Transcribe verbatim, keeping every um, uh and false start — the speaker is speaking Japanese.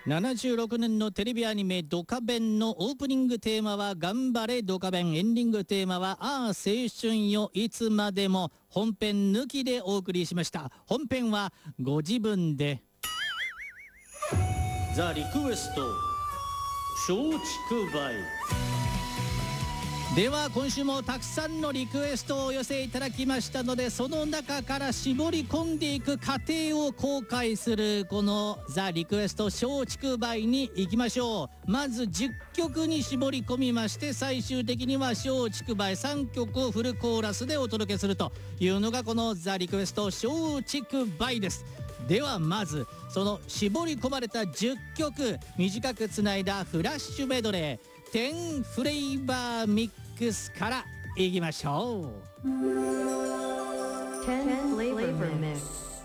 ななじゅうろくねんのテレビアニメドカベンのオープニングテーマは頑張れドカベン、エンディングテーマはああ青春よいつまでも、本編抜きでお送りしました。本編はご自分で。ザ・リクエスト松竹梅では今週もたくさんのリクエストをお寄せいただきましたので、その中から絞り込んでいく過程を公開するこのザ・リクエスト松竹梅に行きましょう。まずじゅっきょくに絞り込みまして、最終的には松竹梅さんきょくをフルコーラスでお届けするというのがこのザ・リクエスト松竹梅です。ではまずその絞り込まれたじゅっきょく短くつないだフラッシュメドレーじゅうフレーバーミックスからいきましょう。 じゅう flavor mix